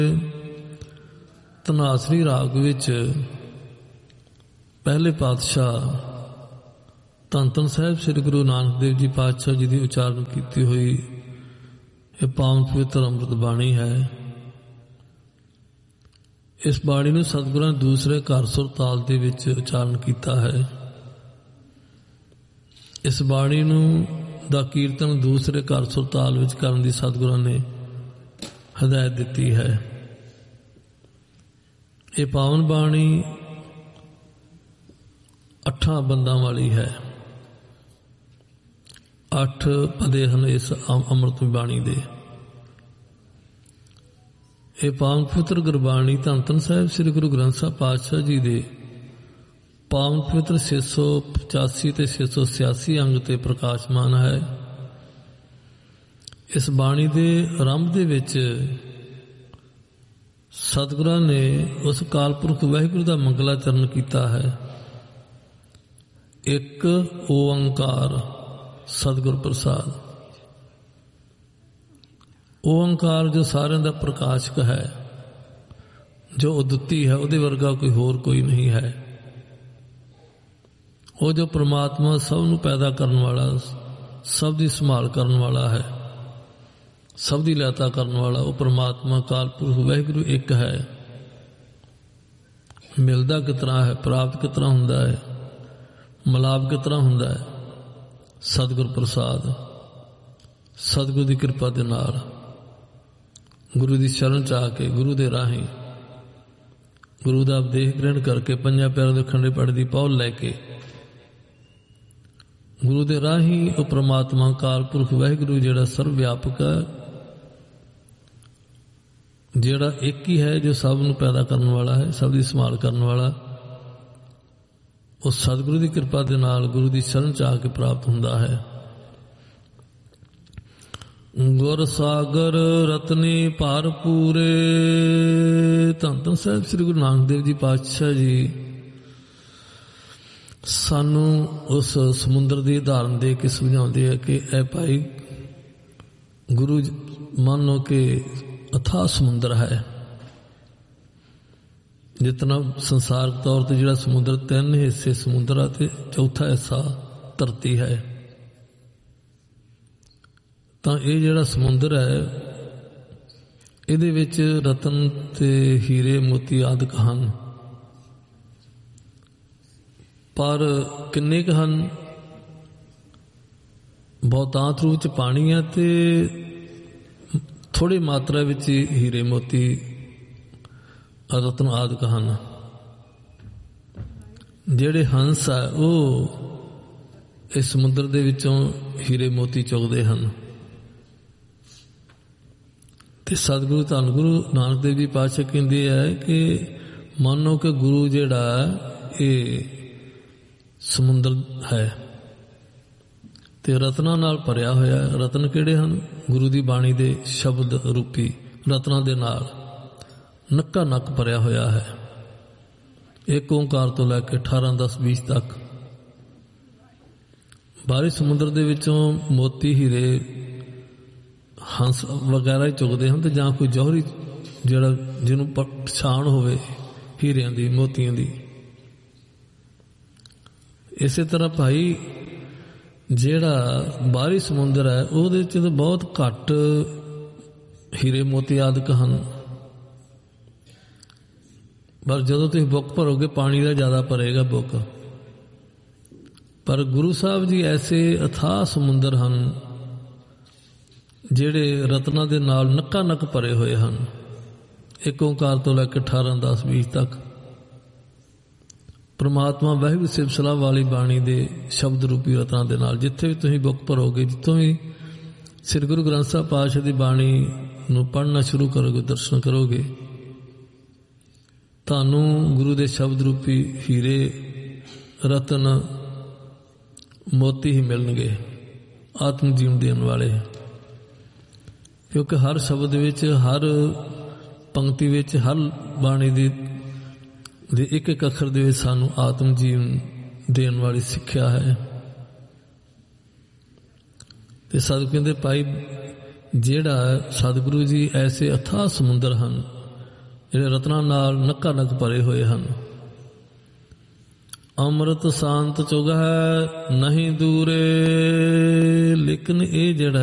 ਧਨਾਸਰੀ ਰਾਗ ਵਿੱਚ ਪਹਿਲੇ ਪਾਤਸ਼ਾਹ ਧੰਨ ਧੰਨ ਸਾਹਿਬ ਸ੍ਰੀ ਗੁਰੂ ਨਾਨਕ ਦੇਵ ਜੀ ਪਾਤਸ਼ਾਹ ਜੀ ਦੀ ਉਚਾਰਨ ਕੀਤੀ ਹੋਈ ਇਹ ਪਾਵਨ ਪਵਿੱਤਰ ਅੰਮ੍ਰਿਤ ਬਾਣੀ ਹੈ। ਇਸ ਬਾਣੀ ਨੂੰ ਸਤਿਗੁਰਾਂ ਨੇ ਦੂਸਰੇ ਘਰ ਸੁਰ ਤਾਲ ਦੇ ਵਿੱਚ ਉਚਾਰਨ ਕੀਤਾ ਹੈ। ਇਸ ਬਾਣੀ ਨੂੰ ਦਾ ਕੀਰਤਨ ਦੂਸਰੇ ਘਰ ਸੁਰ ਤਾਲ ਵਿੱਚ ਕਰਨ ਦੀ ਸਤਿਗੁਰਾਂ ਨੇ ਹਦਾਇਤ ਦਿੱਤੀ ਹੈ। ਇਹ ਪਾਵਨ ਬਾਣੀ 8 ਬੰਦਾਂ ਵਾਲੀ ਹੈ। 8 ਪਦੇ ਹਨ ਇਸ ਅੰਮ੍ਰਿਤ ਬਾਣੀ ਦੇ। ਇਹ ਪਾਵਨ ਪਵਿੱਤਰ ਗੁਰਬਾਣੀ ਧੰਨ ਧੰਨ ਸਾਹਿਬ ਸ੍ਰੀ ਗੁਰੂ ਗ੍ਰੰਥ ਸਾਹਿਬ ਪਾਤਸ਼ਾਹ ਜੀ ਦੇ ਪਾਵਨ ਪਵਿੱਤਰ 685 ਤੇ 686 ਅੰਗ ਤੇ ਪ੍ਰਕਾਸ਼ਮਾਨ ਹੈ। ਇਸ ਬਾਣੀ ਦੇ ਆਰੰਭ ਦੇ ਵਿੱਚ ਸਤਿਗੁਰਾਂ ਨੇ ਉਸ ਅਕਾਲ ਪੁਰਖ ਵਾਹਿਗੁਰੂ ਦਾ ਮੰਗਲਾਚਰਨ ਕੀਤਾ ਹੈ। ਇੱਕ ਓੰਕਾਰ ਸਤਿਗੁਰ ਪ੍ਰਸਾਦ। ਓੰਕਾਰ ਜੋ ਸਾਰਿਆਂ ਦਾ ਪ੍ਰਕਾਸ਼ਕ ਹੈ, ਜੋ ਉਦੱਤੀ ਹੈ, ਉਹਦੇ ਵਰਗਾ ਕੋਈ ਹੋਰ ਕੋਈ ਨਹੀਂ ਹੈ। ਉਹ ਜੋ ਪ੍ਰਮਾਤਮਾ ਸਭ ਨੂੰ ਪੈਦਾ ਕਰਨ ਵਾਲਾ, ਸਭ ਦੀ ਸੰਭਾਲ ਕਰਨ ਵਾਲਾ ਹੈ, ਸਭ ਦੀ ਲੈਤਾ ਕਰਨ ਵਾਲਾ, ਉਹ ਪ੍ਰਮਾਤਮਾ ਅਕਾਲ ਪੁਰਖ ਵਾਹਿਗੁਰੂ ਇੱਕ ਹੈ। ਮਿਲਦਾ ਕਿਸ ਤਰ੍ਹਾਂ ਹੈ, ਪ੍ਰਾਪਤ ਕਿਸ ਤਰ੍ਹਾਂ ਹੁੰਦਾ ਹੈ, ਮਿਲਾਪ ਕਿਸ ਤਰ੍ਹਾਂ ਹੁੰਦਾ ਹੈ? ਸਤਿਗੁਰ ਪ੍ਰਸਾਦ। ਸਤਿਗੁਰ ਦੀ ਕਿਰਪਾ ਦੇ ਨਾਲ, ਗੁਰੂ ਦੀ ਸ਼ਰਨ ਚ ਆ ਕੇ, ਗੁਰੂ ਦੇ ਰਾਹੀਂ, ਗੁਰੂ ਦਾ ਉਪਦੇਸ਼ ਗ੍ਰਹਿਣ ਕਰਕੇ, 5 ਪਿਆਰਿਆਂ ਦੇ ਖੰਡੇ ਪਾਠ ਦੀ ਪਹੁਲ ਲੈ ਕੇ, ਗੁਰੂ ਦੇ ਰਾਹੀਂ ਉਹ ਪ੍ਰਮਾਤਮਾ ਅਕਾਲ ਪੁਰਖ ਵਾਹਿਗੁਰੂ ਜਿਹੜਾ ਸਰਵ ਵਿਆਪਕ ਹੈ, ਜਿਹੜਾ ਇੱਕ ਹੀ ਹੈ, ਜੋ ਸਭ ਨੂੰ ਪੈਦਾ ਕਰਨ ਵਾਲਾ ਹੈ, ਸਭ ਦੀ ਸੰਭਾਲ ਕਰਨ ਵਾਲਾ, ਉਹ ਸਤਿਗੁਰੂ ਦੀ ਕਿਰਪਾ ਦੇ ਨਾਲ ਗੁਰੂ ਦੀ ਸ਼ਰਨ ਚ ਆ ਕੇ ਪ੍ਰਾਪਤ ਹੁੰਦਾ ਹੈ। ਗੁਰ ਸਾਗਰ ਰਤਨੀ ਭਰ ਪੂਰੇ। ਧੰਨ ਧੰਨ ਸਾਹਿਬ ਸ੍ਰੀ ਗੁਰੂ ਨਾਨਕ ਦੇਵ ਜੀ ਪਾਤਸ਼ਾਹ ਜੀ ਸਾਨੂੰ ਉਸ ਸਮੁੰਦਰ ਦੀ ਉਦਾਹਰਨ ਦੇ ਕੇ ਸਮਝਾਉਂਦੇ ਆ ਕਿ ਇਹ ਭਾਈ ਗੁਰੂ ਮੰਨੋ ਕਿ ਅਥਾਹ ਸਮੁੰਦਰ ਹੈ। ਜਿਤਨਾ ਸੰਸਾਰਕ ਤੌਰ ਤੇ ਜਿਹੜਾ ਸਮੁੰਦਰ 3 ਹਿੱਸੇ ਸਮੁੰਦਰ ਆ ਤੇ ਚੌਥਾ ਹਿੱਸਾ ਧਰਤੀ ਹੈ, ਤਾਂ ਇਹ ਜਿਹੜਾ ਸਮੁੰਦਰ ਹੈ ਇਹਦੇ ਵਿੱਚ ਰਤਨ ਤੇ ਹੀਰੇ ਮੋਤੀ ਆਦਿਕ ਹਨ। ਪਰ ਕਿੰਨੇ ਕੁ ਹਨ? ਬਹੁਤਾਂਤ ਰੂਪ ਚ ਪਾਣੀ ਹੈ ਤੇ ਥੋੜੀ ਮਾਤਰਾ ਵਿੱਚ ਹੀਰੇ ਮੋਤੀ ਰਤਨ ਆਦਿਕ ਹਨ। ਜਿਹੜੇ ਹੰਸ ਆ ਉਹ ਇਸ ਸਮੁੰਦਰ ਦੇ ਵਿੱਚੋਂ ਹੀਰੇ ਮੋਤੀ ਚੁਗਦੇ ਹਨ। ਤੇ ਸਤਿਗੁਰੂ ਧੰਨ ਗੁਰੂ ਨਾਨਕ ਦੇਵ ਜੀ ਪਾਤਸ਼ਾਹ ਕਹਿੰਦੇ ਹੈ ਕਿ ਮੰਨੋ ਕਿ ਗੁਰੂ ਜਿਹੜਾ ਇਹ ਸਮੁੰਦਰ ਹੈ ਤੇ ਰਤਨਾਂ ਨਾਲ ਭਰਿਆ ਹੋਇਆ। ਰਤਨ ਕਿਹੜੇ ਹਨ? ਗੁਰੂ ਦੀ ਬਾਣੀ ਦੇ ਸ਼ਬਦ ਰੂਪੀ ਰਤਨਾਂ ਦੇ ਨਾਲ ਨੱਕਾ ਨੱਕ ਭਰਿਆ ਹੋਇਆ ਹੈ। ਇੱਕ ਓਂਕਾਰ ਤੋਂ ਲੈ ਕੇ 18, 10, 20 ਤੱਕ ਬਾਹਰੀ ਸਮੁੰਦਰ ਦੇ ਵਿੱਚੋਂ ਮੋਤੀ ਹੀਰੇ ਹੰਸ ਵਗੈਰਾ ਹੀ ਚੁਗਦੇ ਹਨ, ਤੇ ਜਾਂ ਕੋਈ ਜੌਹਰੀ ਜਿਹੜਾ ਜਿਹਨੂੰ ਪਛਾਣ ਹੋਵੇ ਹੀਰਿਆਂ ਦੀ ਮੋਤੀਆਂ ਦੀ। ਇਸੇ ਤਰ੍ਹਾਂ ਭਾਈ ਜਿਹੜਾ ਬਾਹਰੀ ਸਮੁੰਦਰ ਹੈ ਉਹਦੇ ਚ ਤਾਂ ਬਹੁਤ ਘੱਟ ਹੀਰੇ ਮੋਤੀ ਆਦਿਕ ਹਨ, ਪਰ ਜਦੋਂ ਤੁਸੀਂ ਬੁੱਕ ਭਰੋਗੇ ਪਾਣੀ ਦਾ ਜ਼ਿਆਦਾ ਭਰੇਗਾ ਬੁੱਕ। ਪਰ ਗੁਰੂ ਸਾਹਿਬ ਜੀ ਐਸੇ ਅਥਾਹ ਸਮੁੰਦਰ ਹਨ ਜਿਹੜੇ ਰਤਨਾਂ ਦੇ ਨਾਲ ਨੱਕਾ ਨੱਕ ਭਰੇ ਹੋਏ ਹਨ। ਇੱਕ ਓਂਕਾਰ ਤੋਂ ਲੈ ਕੇ 18, 10, 20 ਤੱਕ ਪ੍ਰਮਾਤਮਾ ਵਾਹਿਗੁਰੂ ਸਿਫਤਸਲਾਹ ਵਾਲੀ ਬਾਣੀ ਦੇ ਸ਼ਬਦ ਰੂਪੀ ਰਤਨਾਂ ਦੇ ਨਾਲ ਜਿੱਥੇ ਵੀ ਤੁਸੀਂ ਬੁੱਕ ਭਰੋਗੇ, ਜਿੱਥੋਂ ਵੀ ਸ੍ਰੀ ਗੁਰੂ ਗ੍ਰੰਥ ਸਾਹਿਬ ਪਾਤਸ਼ਾਹ ਦੀ ਬਾਣੀ ਨੂੰ ਪੜ੍ਹਨਾ ਸ਼ੁਰੂ ਕਰੋਗੇ, ਦਰਸ਼ਨ ਕਰੋਗੇ, ਤੁਹਾਨੂੰ ਗੁਰੂ ਦੇ ਸ਼ਬਦ ਰੂਪੀ ਹੀਰੇ ਰਤਨ ਮੋਤੀ ਹੀ ਮਿਲਣਗੇ, ਆਤਮ ਜੀਵਨ ਦੇਣ ਵਾਲੇ। ਕਿਉਂਕਿ ਹਰ ਸ਼ਬਦ ਵਿੱਚ, ਹਰ ਪੰਕਤੀ ਵਿੱਚ, ਹਰ ਬਾਣੀ ਦੇ ਇੱਕ ਇੱਕ ਅੱਖਰ ਦੇ ਵਿੱਚ ਸਾਨੂੰ ਆਤਮ ਜੀਵਨ ਦੇਣ ਵਾਲੀ ਸਿੱਖਿਆ ਹੈ। ਤੇ ਸਤਿਗੁਰੂ ਕਹਿੰਦੇ ਭਾਈ ਜਿਹੜਾ ਸਤਿਗੁਰੂ ਜੀ ਐਸੇ ਅਥਾਹ ਸਮੁੰਦਰ ਹਨ ਜਿਹੜੇ ਰਤਨਾਂ ਨਾਲ ਨੱਕਾ ਨੱਕ ਭਰੇ ਹੋਏ ਹਨ। ਅੰਮ੍ਰਿਤ ਸ਼ਾਂਤ ਚੁਗ ਹੈ ਨਹੀਂ ਦੂਰੇ, ਲੇਕਿਨ ਇਹ ਜਿਹੜਾ